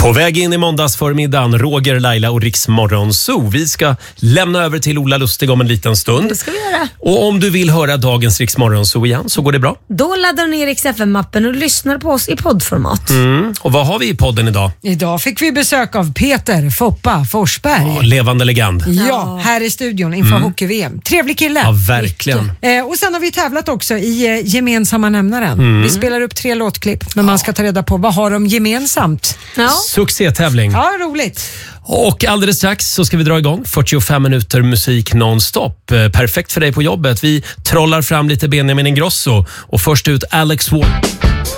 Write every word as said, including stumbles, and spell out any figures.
På väg in i måndagsförmiddagen, Roger, Laila och Riks Morgonzoo. Vi ska lämna över till Ola Lustig om en liten stund. Det ska vi göra. Och om du vill höra dagens Riks Morgonzoo igen så går det bra. Då laddar du ner Riks F M-appen och lyssnar på oss i poddformat. Mm. Och vad har vi i podden idag? Idag fick vi besök av Peter Foppa Forsberg. Ja, levande legend. Ja, här i studion inför mm. hockey-V M. Trevlig kille. Ja, verkligen. Eh, och sen har vi tävlat också i eh, gemensamma nämnaren. Mm. Vi spelar upp tre låtklipp, men man ska ta reda på vad har de gemensamt. Ja. Succétävling. Ja, roligt. Och alldeles strax så ska vi dra igång fyrtiofem minuter musik nonstop. Eh, perfekt för dig på jobbet. Vi trollar fram lite Benjamin Ingrosso och först ut Alex Ward.